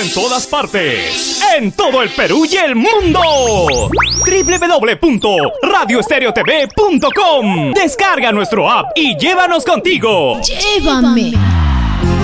en todas partes, en todo el Perú y el mundo. www.radioestereotv.com. Descarga nuestro app y llévanos contigo. Llévame.